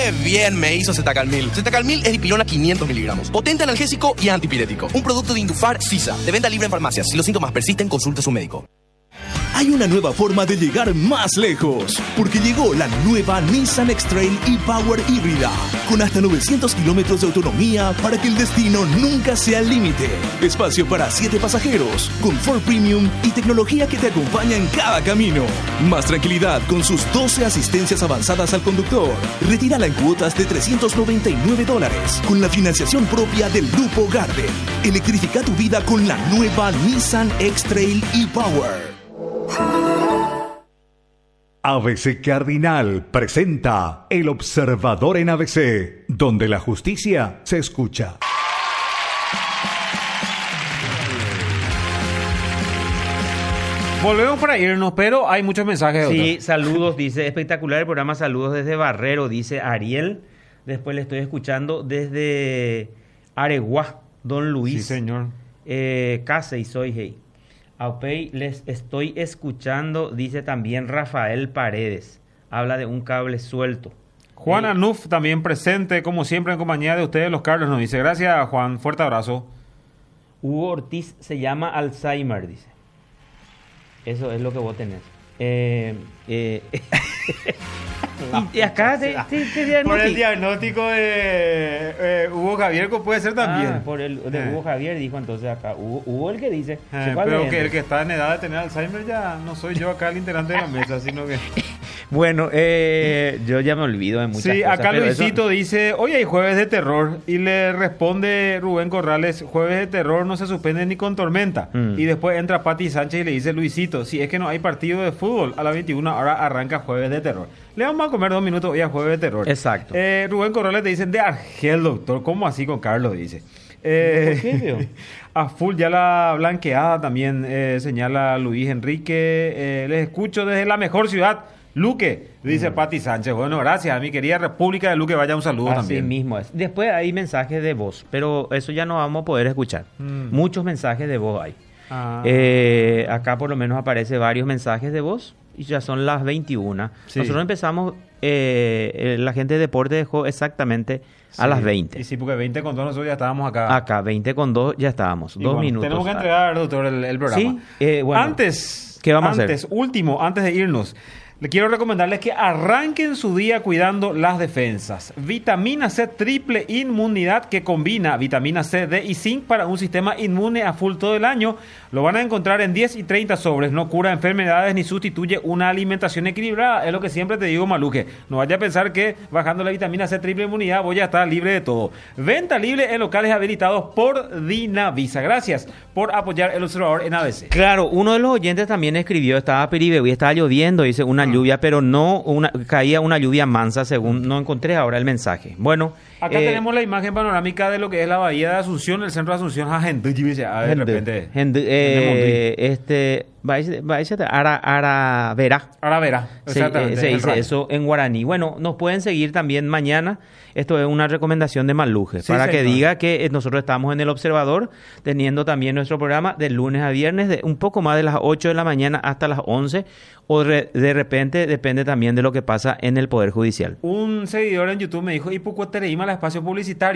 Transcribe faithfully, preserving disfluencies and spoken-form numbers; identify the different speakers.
Speaker 1: ¡Qué bien me hizo Zetacalmil! Zetacalmil es dipilona quinientos miligramos. Potente analgésico y antipirético. Un producto de Indufar Sisa. De venta libre en farmacias. Si los síntomas persisten, consulte a su médico.
Speaker 2: Hay una nueva forma de llegar más lejos, porque llegó la nueva Nissan X-Trail e-Power híbrida, con hasta novecientos kilómetros de autonomía para que el destino nunca sea el límite. Espacio para siete pasajeros, confort premium y tecnología que te acompaña en cada camino. Más tranquilidad con sus doce asistencias avanzadas al conductor. Retírala en cuotas de trescientos noventa y nueve dólares, con la financiación propia del Grupo Garden. Electrifica tu vida con la nueva Nissan X-Trail e-Power.
Speaker 3: A B C Cardinal presenta El Observador en A B C, donde la justicia se escucha.
Speaker 4: Volvemos para irnos, pero hay muchos mensajes.
Speaker 5: Sí,
Speaker 4: doctor.
Speaker 5: saludos, dice, espectacular el programa, saludos desde Barrero, dice Ariel. Después le estoy escuchando desde Areguá, Don Luis.
Speaker 4: Sí, señor.
Speaker 5: Eh, Case y soy hey. Aupey, les estoy escuchando, dice también Rafael Paredes. Habla de un cable suelto.
Speaker 4: Juan
Speaker 5: Eh,
Speaker 4: Anuf también presente, como siempre, en compañía de ustedes, los Carlos, nos dice. Gracias, Juan. Fuerte abrazo.
Speaker 5: Hugo Ortiz se llama Alzheimer, dice. Eso es lo que vos tenés. Eh, eh, y, y acá te, te, te
Speaker 4: Por el
Speaker 5: diagnosti-
Speaker 4: diagnóstico de eh, Hugo Javier, puede ser también.
Speaker 5: Ah, por el de
Speaker 4: Eh.
Speaker 5: Hugo Javier dijo entonces acá. Hugo, Hugo el que dice.
Speaker 4: Eh,
Speaker 5: ¿cuál
Speaker 4: pero
Speaker 5: es?
Speaker 4: que el que está en edad de tener Alzheimer ya no soy yo acá el integrante de la mesa, sino que...
Speaker 5: Bueno, eh, yo ya me olvido de muchas
Speaker 4: Sí,
Speaker 5: cosas.
Speaker 4: acá
Speaker 5: pero
Speaker 4: Luisito
Speaker 5: eso-
Speaker 4: dice, hoy hay jueves de terror, y le responde Rubén Corrales, jueves de terror no se suspende ni con tormenta.
Speaker 5: Mm.
Speaker 4: Y después entra Pati Sánchez y le dice, Luisito, si es que no hay partido de fútbol a las veintiuna, ahora arranca jueves de terror. Le vamos a comer dos minutos hoy a jueves de terror.
Speaker 5: Exacto.
Speaker 4: Eh, Rubén Corrales te dicen, de Argel, doctor, ¿cómo así con Carlos? Dice. Eh,
Speaker 5: ¿Por qué, veo?
Speaker 4: A full ya la blanqueada también, eh, señala Luis Enrique. Eh, les escucho desde la mejor ciudad, Luque, dice
Speaker 5: Mm.
Speaker 4: Pati Sánchez. Bueno, gracias a mi querida República de Luque. Vaya un saludo
Speaker 5: Así
Speaker 4: también.
Speaker 5: mismo es. Después hay mensajes de voz, pero eso ya no vamos a poder escuchar.
Speaker 4: Mm.
Speaker 5: Muchos mensajes de voz hay.
Speaker 4: Ah.
Speaker 5: Eh, acá por lo menos aparece varios mensajes de voz y ya son las veintiuna.
Speaker 4: Sí.
Speaker 5: Nosotros empezamos, eh, eh, la gente de deporte dejó exactamente a
Speaker 4: Sí.
Speaker 5: las veinte.
Speaker 4: Y sí, porque veinte con dos nosotros ya estábamos acá.
Speaker 5: Acá, veinte con dos, ya estábamos.
Speaker 4: Y
Speaker 5: Dos
Speaker 4: bueno,
Speaker 5: minutos.
Speaker 4: Tenemos que entregar, doctor, el, el programa.
Speaker 5: Sí, eh, bueno.
Speaker 4: Antes,
Speaker 5: ¿Qué vamos a
Speaker 4: antes,
Speaker 5: hacer?
Speaker 4: último, antes de irnos, le quiero recomendarles que arranquen su día cuidando las defensas. Vitamina C triple inmunidad que combina vitamina C, D y zinc para un sistema inmune a full todo el año. Lo van a encontrar en diez y treinta sobres. No cura enfermedades ni sustituye una alimentación equilibrada. Es lo que siempre te digo, Maluque. No vaya a pensar que bajando la vitamina C triple inmunidad voy a estar libre de todo. Venta libre en locales habilitados por Dinavisa. Gracias por apoyar el observador en A B C.
Speaker 5: Claro, uno de los oyentes también escribió, estaba Peribe y estaba lloviendo, dice una
Speaker 4: Ah.
Speaker 5: lluvia, pero no una, caía una lluvia mansa, según no encontré ahora el mensaje. Bueno,
Speaker 4: Acá
Speaker 5: eh,
Speaker 4: tenemos la imagen panorámica de lo que es la bahía de Asunción, el centro de Asunción. Ah, gente, ah, de repente.
Speaker 5: gente, eh, este, váyase- váyase a Ara, Aravera.
Speaker 4: Ahora verá.
Speaker 5: Se,
Speaker 4: Exactamente.
Speaker 5: eh, se
Speaker 4: el
Speaker 5: dice
Speaker 4: rayo.
Speaker 5: eso en guaraní. Bueno, nos pueden seguir también mañana. Esto es una recomendación de Maluje,
Speaker 4: Sí,
Speaker 5: para que
Speaker 4: señor.
Speaker 5: diga que eh, nosotros estamos en El Observador, teniendo también nuestro programa de lunes a viernes, de un poco más de las ocho de la mañana hasta las once, o re- de repente depende también de lo que pasa en el Poder Judicial.
Speaker 4: Un seguidor en YouTube me dijo, ¿y por qué te leímos el espacio publicitario?